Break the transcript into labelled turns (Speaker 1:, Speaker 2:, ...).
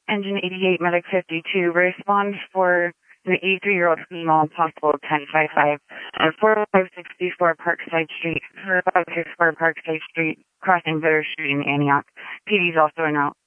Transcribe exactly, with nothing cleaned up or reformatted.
Speaker 1: Engine eighty-eight, Medic fifty-two, respond for an eighty-three-year-old female, possible ten five five, at four five six four Parkside Street, four five six four Parkside Street, crossing Bitter Street in Antioch. P D's also in out.